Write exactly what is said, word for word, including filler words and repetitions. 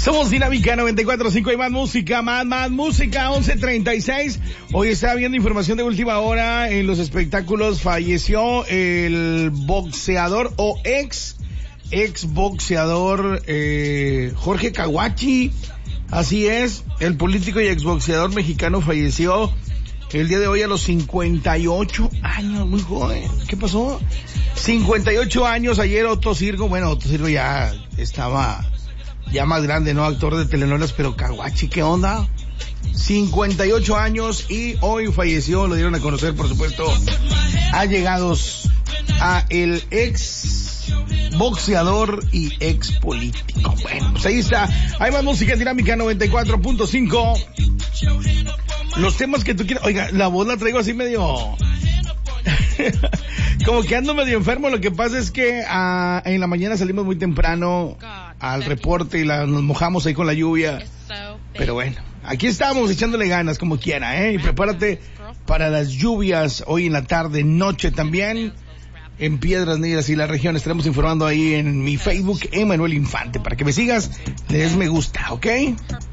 Somos Dinámica noventa y cuatro punto cinco y más música, más, más música, once treinta y seis. Hoy estaba viendo información de última hora en los espectáculos. Falleció el boxeador o ex, ex boxeador eh, Jorge Caguachi. Así es, el político y exboxeador mexicano falleció el día de hoy a los cincuenta y ocho años, muy joven. ¿Qué pasó? cincuenta y ocho años, ayer Otto Sirgo, bueno, Otto Sirgo ya estaba ya más grande, ¿no? Actor de telenovelas, pero Caguachi, ¿qué onda? cincuenta y ocho años y hoy falleció, lo dieron a conocer, por supuesto, allegados a el ex boxeador y ex político. Bueno, pues ahí está. Hay más música en Dinámica noventa y cuatro punto cinco. Los temas que tú quieras. Oiga, la voz la traigo así medio... como que ando medio enfermo. Lo que pasa es que uh, en la mañana salimos muy temprano al reporte y la, nos mojamos ahí con la lluvia. Pero bueno, aquí estamos echándole ganas como quiera, ¿eh? Y prepárate para las lluvias hoy en la tarde, noche también. En Piedras Negras y la región estaremos informando ahí en mi Facebook, Emanuel Infante, para que me sigas, le des me gusta, ¿ok?